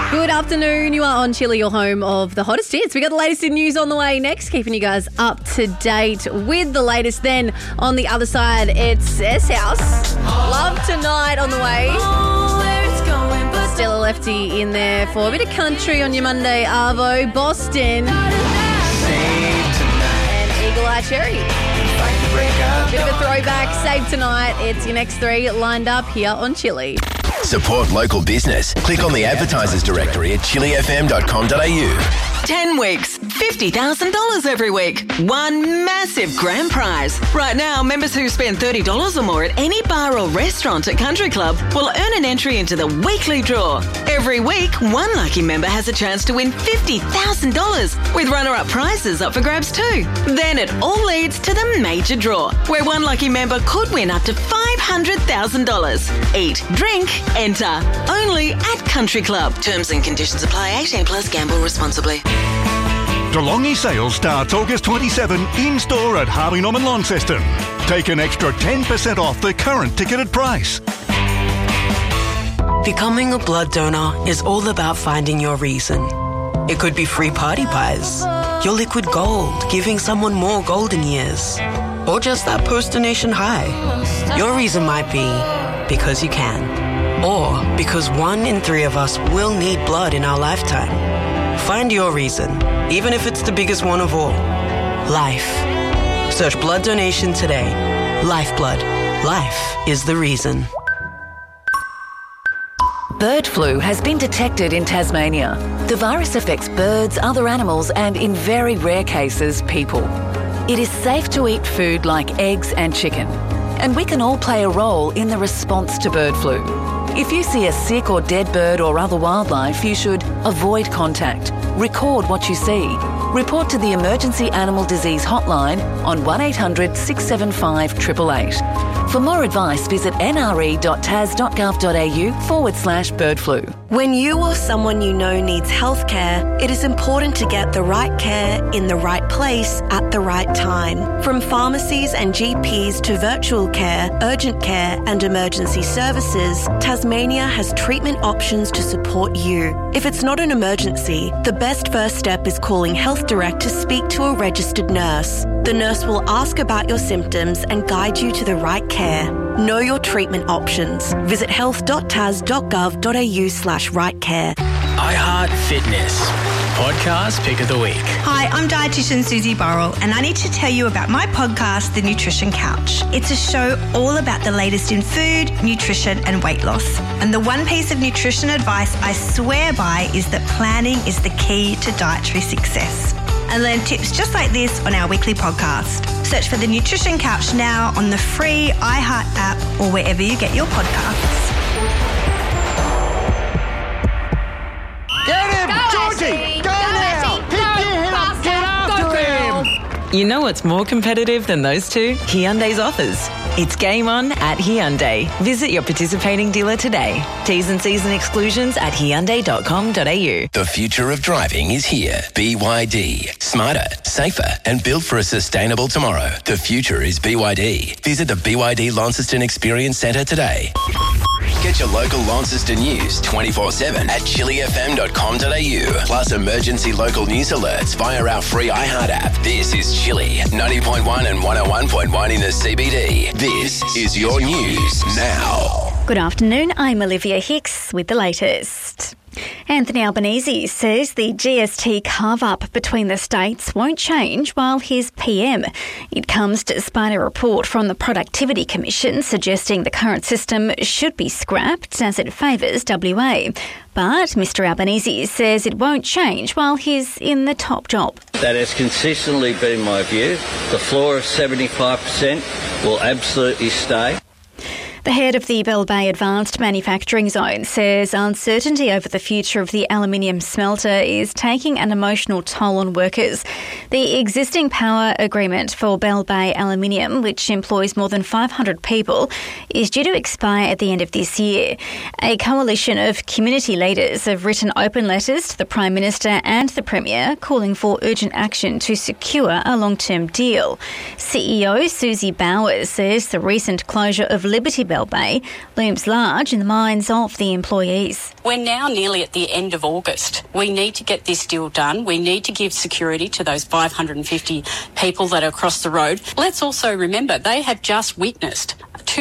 Good afternoon. You are on Chili, your home of the hottest hits. We got the latest in news on the way next, keeping you guys up to date with the latest. Then on the other side, it's S House. Love Tonight on the way. Still a lefty in there for a bit of country on your Monday. Arvo, Boston, and Eagle Eye Cherry. Bit of a throwback. Save Tonight. It's your next three lined up here on Chili. Support local business. Click on the advertisers directory at chilifm.com.au. 10 weeks, $50,000 every week. One massive grand prize. Right now, members who spend $30 or more at any bar or restaurant at Country Club will earn an entry into the weekly draw. Every week, one lucky member has a chance to win $50,000 with runner-up prizes up for grabs too. Then it all leads to the major draw, where one lucky member could win up to $500,000. Eat, drink, enter. Only at Country Club. Terms and conditions apply. 18 plus. Gamble responsibly. DeLonghi sale starts August 27 in-store at Harvey Norman Launceston. Take an extra 10% off the current ticketed price. Becoming a blood donor is all about finding your reason. It could be free party pies, your liquid gold, giving someone more golden years, or just that post-donation high. Your reason might be because you can, or because 1 in 3 of us will need blood in our lifetime. Find your reason, even if it's the biggest one of all. Life. Search blood donation today. Lifeblood. Life is the reason. Bird flu has been detected in Tasmania. The virus affects birds, other animals, and in very rare cases, people. It is safe to eat food like eggs and chicken, and we can all play a role in the response to bird flu. If you see a sick or dead bird or other wildlife, you should avoid contact, record what you see, report to the Emergency Animal Disease Hotline on 1800 675 888. For more advice, visit nre.tas.gov.au/bird flu. When you or someone you know needs healthcare, it is important to get the right care in the right place at the right time. From pharmacies and GPs to virtual care, urgent care and emergency services, Tasmania has treatment options to support you. If it's not an emergency, the best first step is calling Health Direct to speak to a registered nurse. The nurse will ask about your symptoms and guide you to the right care. Know your treatment options. Visit health.tas.gov.au/rightcare. iHeart Fitness Podcast Pick of the Week. Hi, I'm dietitian Susie Burrell, and I need to tell you about my podcast, The Nutrition Couch. It's a show all about the latest in food, nutrition and weight loss. And the one piece of nutrition advice I swear by is that planning is the key to dietary success. And learn tips just like this on our weekly podcast. Search for The Nutrition Couch now on the free iHeart app or wherever you get your podcasts. Get him! Georgie! Go now! Pick your head up! Get after him! You know what's more competitive than those two? Hyundai's offers. It's game on at Hyundai. Visit your participating dealer today. T's and C's and exclusions at hyundai.com.au. The future of driving is here. BYD. Smarter, safer, and built for a sustainable tomorrow. The future is BYD. Visit the BYD Launceston Experience Centre today. Get your local Launceston news 24/7 at chilifm.com.au. Plus emergency local news alerts via our free iHeart app. This is Chili, 90.1 and 101.1 in the CBD. This is your news now. Good afternoon, I'm Olivia Hicks with the latest. Anthony Albanese says the GST carve-up between the states won't change while he's PM. It comes despite a report from the Productivity Commission suggesting the current system should be scrapped as it favours WA. But Mr Albanese says it won't change while he's in the top job. That has consistently been my view. The floor of 75% will absolutely stay. The head of the Bell Bay Advanced Manufacturing Zone says uncertainty over the future of the aluminium smelter is taking an emotional toll on workers. The existing power agreement for Bell Bay Aluminium, which employs more than 500 people, is due to expire at the end of this year. A coalition of community leaders have written open letters to the Prime Minister and the Premier calling for urgent action to secure a long-term deal. CEO Susie Bowers says the recent closure of Liberty Bell Bay looms large in the minds of the employees. We're now nearly at the end of August. We need to get this deal done. We need to give security to those 550 people that are across the road. Let's also remember they have just witnessed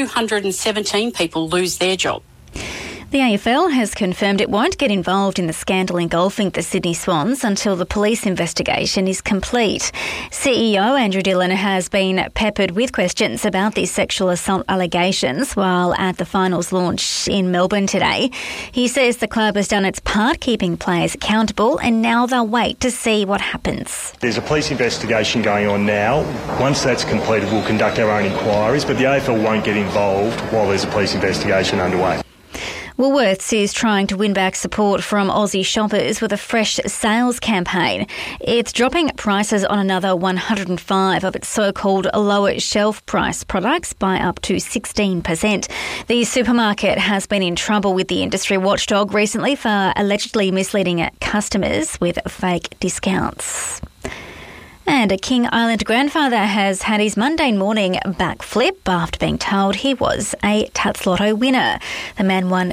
217 people lose their job. The AFL has confirmed it won't get involved in the scandal engulfing the Sydney Swans until the police investigation is complete. CEO Andrew Dillon has been peppered with questions about these sexual assault allegations while at the finals launch in Melbourne today. He says the club has done its part keeping players accountable and now they'll wait to see what happens. There's a police investigation going on now. Once that's completed, we'll conduct our own inquiries, but the AFL won't get involved while there's a police investigation underway. Woolworths is trying to win back support from Aussie shoppers with a fresh sales campaign. It's dropping prices on another 105 of its so-called lower shelf price products by up to 16%. The supermarket has been in trouble with the industry watchdog recently for allegedly misleading customers with fake discounts. And a King Island grandfather has had his mundane morning backflip after being told he was a Tats Lotto winner. The man won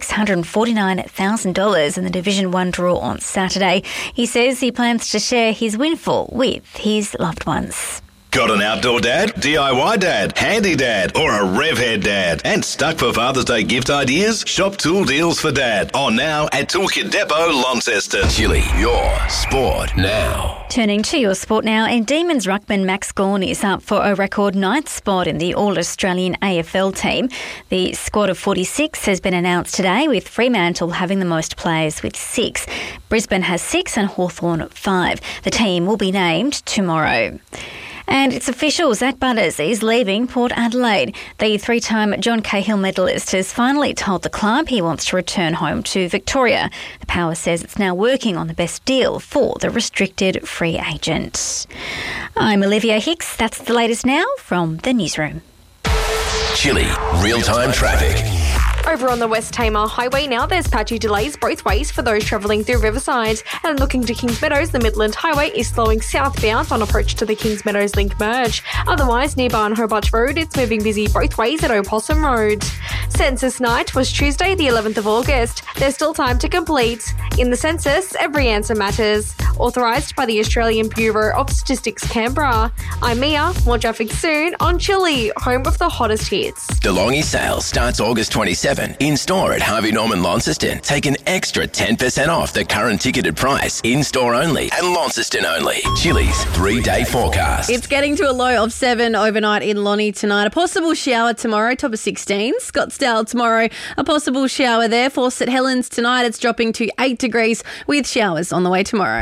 $649,000 in the Division 1 draw on Saturday. He says he plans to share his windfall with his loved ones. Got an outdoor dad, DIY dad, handy dad, or a rev-head dad? And stuck for Father's Day gift ideas? Shop tool deals for dad. On now at Toolkit Depot, Launceston. Chili, your sport now. Turning to your sport now, and Demons ruckman Max Gawn is up for a record 9th spot in the All-Australian AFL team. The squad of 46 has been announced today, with Fremantle having the most players with 6. Brisbane has 6 and Hawthorn 5. The team will be named tomorrow. And it's official, Zach Butters is leaving Port Adelaide. The 3-time John Cahill medalist has finally told the club he wants to return home to Victoria. The Power says it's now working on the best deal for the restricted free agent. I'm Olivia Hicks. That's the latest now from the newsroom. Chili, real-time traffic. Over on the West Tamar Highway now, there's patchy delays both ways for those travelling through Riverside. And looking to Kings Meadows, the Midland Highway is slowing southbound on approach to the Kings Meadows Link merge. Otherwise, near Barn Hobart Road, it's moving busy both ways at Opossum Road. Census night was Tuesday, the 11th of August. There's still time to complete. In the census, every answer matters. Authorised by the Australian Bureau of Statistics, Canberra. I'm Mia. More traffic soon on Chili, home of the hottest hits. DeLonghi sale starts August 27. In-store at Harvey Norman Launceston. Take an extra 10% off the current ticketed price. In-store only and Launceston only. Chili's 3-day forecast. It's getting to a low of 7 overnight in Lonnie tonight. A possible shower tomorrow, top of 16. Scottsdale tomorrow, a possible shower there. For St Helens tonight, it's dropping to 8 degrees with showers on the way tomorrow.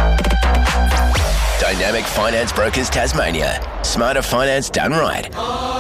Dynamic Finance Brokers Tasmania. Smarter finance done right.